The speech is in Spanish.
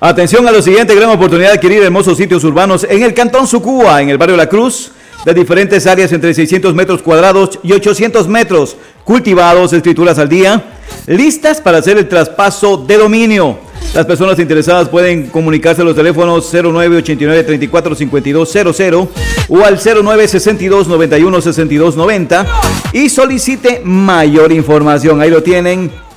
Atención a lo siguiente, gran oportunidad de adquirir hermosos sitios urbanos en el Cantón Sucúa, en el barrio La Cruz, de diferentes áreas entre 600 metros cuadrados y 800 metros, cultivados, escrituras al día, listas para hacer el traspaso de dominio. Las personas interesadas pueden comunicarse a los teléfonos 0989-345200 o al 0962-916290 y solicite mayor información. Ahí lo tienen.